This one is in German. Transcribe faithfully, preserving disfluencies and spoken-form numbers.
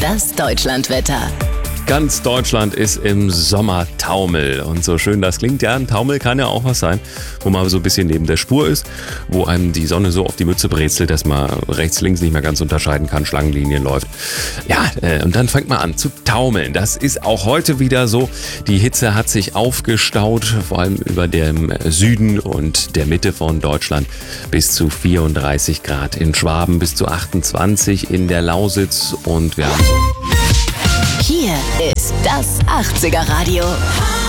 Das Deutschlandwetter. Ganz Deutschland ist im Sommertaumel. Und so schön das klingt, ja, ein Taumel kann ja auch was sein, wo man so ein bisschen neben der Spur ist, wo einem die Sonne so auf die Mütze brezelt, dass man rechts, links nicht mehr ganz unterscheiden kann, Schlangenlinien läuft. Ja, äh, und dann fängt man an zu taumeln. Das ist auch heute wieder so. Die Hitze hat sich aufgestaut, vor allem über dem Süden und der Mitte von Deutschland. Bis zu vierunddreißig Grad in Schwaben, bis zu achtundzwanzig in der Lausitz und wir haben... Hier ist das achtziger Radio.